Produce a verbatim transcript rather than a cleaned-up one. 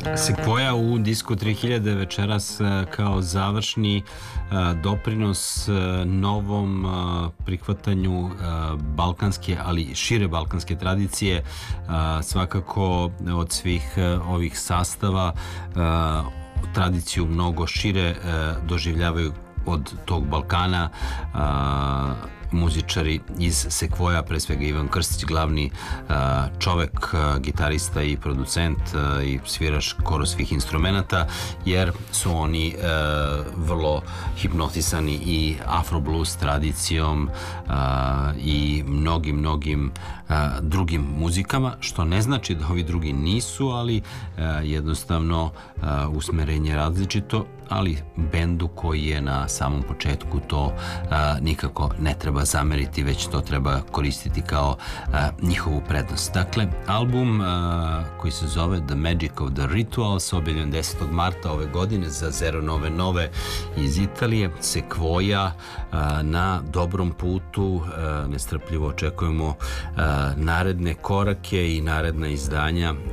Sequoia u Disco tri hiljade večeras kao završni doprinos novom prihvatanju balkanske, ali šire balkanske tradicije. Svakako od svih ovih sastava tradiciju mnogo šire doživljavaju od tog Balkana muzičari iz Sequoia, pre svega Ivan Krstić, glavni čovek, gitarista i producent i sviraš skoro svih instrumenta, jer su oni vrlo hipnotisani i afro blues tradicijom i mnogim, mnogim drugim muzikama, što ne znači da ovi drugi nisu, ali jednostavno usmerenje je različito, ali bendu koji je na samom početku to nikako ne treba zameriti, već to treba koristiti kao njihovu prednost. Dakle, album koji se zove The Magic of the Rituals, objavljen desetog marta ove godine za Zero Nove Nove iz Italije. Sequoia na dobrom putu, nestrpljivo očekujemo naredne korake i naredna izdanja